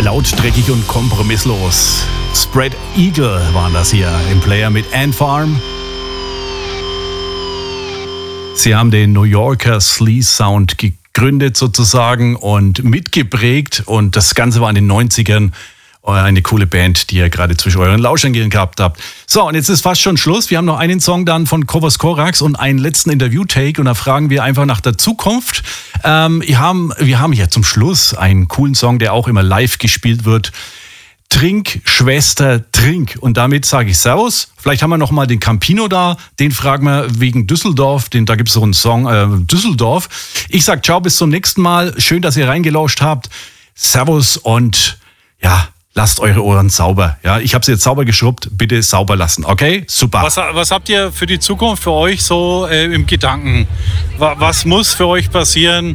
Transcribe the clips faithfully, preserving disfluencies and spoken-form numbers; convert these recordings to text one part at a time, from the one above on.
Laut, dreckig und kompromisslos. Spread Eagle waren das hier im Player mit Ant Farm. Sie haben den New Yorker Sleaze Sound gegründet sozusagen und mitgeprägt, und das Ganze war in den neunzigern. Eine coole Band, die ihr gerade zwischen euren Lauschangelen gehabt habt. So, und jetzt ist fast schon Schluss. Wir haben noch einen Song dann von Kovos Corax und einen letzten Interview-Take, und da fragen wir einfach nach der Zukunft. Ähm, wir haben, wir haben hier zum Schluss einen coolen Song, der auch immer live gespielt wird. Trink, Schwester, trink. Und damit sage ich Servus. Vielleicht haben wir noch mal den Campino da. Den fragen wir wegen Düsseldorf. Den, da gibt es so einen Song, äh, Düsseldorf. Ich sage ciao, bis zum nächsten Mal. Schön, dass ihr reingelauscht habt. Servus und ja, lasst eure Ohren sauber. Ja, ich habe sie jetzt sauber geschrubbt. Bitte sauber lassen. Okay? Super. Was, was habt ihr für die Zukunft für euch so äh, im Gedanken? Was, was muss für euch passieren?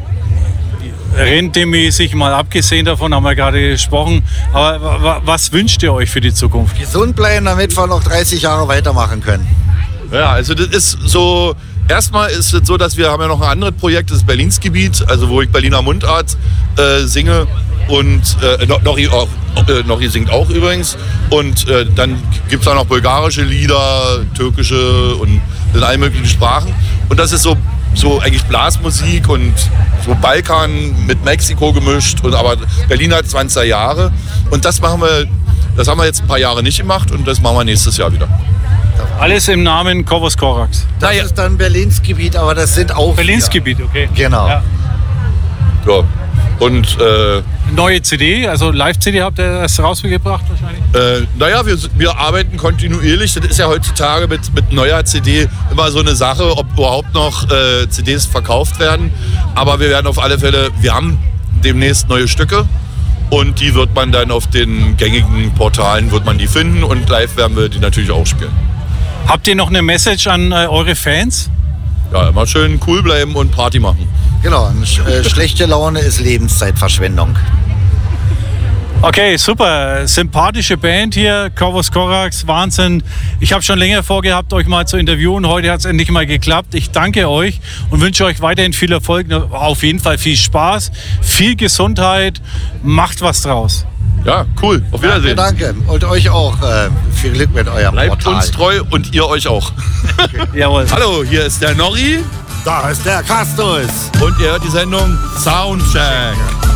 Rentemäßig, mal abgesehen davon, haben wir gerade gesprochen. Aber was wünscht ihr euch für die Zukunft? Gesund bleiben, damit wir noch dreißig Jahre weitermachen können. Ja, also das ist so, erstmal ist es so, dass wir haben ja noch ein anderes Projekt, das ist Berlins Gebiet, also wo ich Berliner Mundart äh, singe. Und äh, Nori, auch, äh, Nori singt auch übrigens. Und äh, dann gibt es da noch bulgarische Lieder, türkische und in allen möglichen Sprachen. Und das ist so, so eigentlich Blasmusik und so Balkan mit Mexiko gemischt. Und, aber Berlin hat zwanzig Jahre. Und das machen wir, das haben wir jetzt ein paar Jahre nicht gemacht, und das machen wir nächstes Jahr wieder. Alles im Namen Kovos Corax. Das naja. ist dann Berlins Gebiet, aber das sind auch... Berlins Gebiet, okay. Genau. Ja. Ja. Und äh, neue C D, also Live-C D habt ihr erst rausgebracht wahrscheinlich? Äh, naja, wir, wir arbeiten kontinuierlich. Das ist ja heutzutage mit, mit neuer C D immer so eine Sache, ob überhaupt noch äh, C Ds verkauft werden. Aber wir werden auf alle Fälle, wir haben demnächst neue Stücke, und die wird man dann auf den gängigen Portalen wird man die finden, und live werden wir die natürlich auch spielen. Habt ihr noch eine Message an äh, eure Fans? Ja, immer schön cool bleiben und Party machen. Genau, äh, schlechte Laune ist Lebenszeitverschwendung. Okay, super. Sympathische Band hier, Kovos Corax, Wahnsinn. Ich habe schon länger vorgehabt, euch mal zu interviewen. Heute hat es endlich mal geklappt. Ich danke euch und wünsche euch weiterhin viel Erfolg. Auf jeden Fall viel Spaß, viel Gesundheit. Macht was draus. Ja, cool. Auf Wiedersehen. Ja, danke. Und euch auch äh, viel Glück mit eurem Bleibt Portal. uns treu, und ihr euch auch. Okay. Jawohl. Hallo, hier ist der Nori. Da ist der Kastus. Und ihr hört die Sendung Soundcheck.